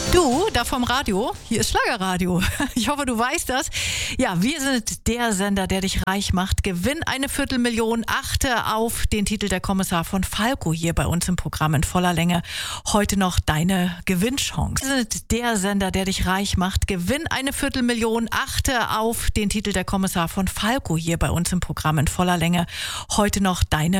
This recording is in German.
Du, da vom Radio, hier ist Schlagerradio. Ich hoffe, du weißt das. Ja, wir sind der Sender, der dich reich macht. Gewinn eine Viertelmillion, achte auf den Titel Der Kommissar von Falco hier bei uns im Programm in voller Länge. Heute noch deine Gewinnchance. Wir sind der Sender, der dich reich macht. Gewinn eine Viertelmillion, achte auf den Titel Der Kommissar von Falco hier bei uns im Programm in voller Länge. Heute noch deine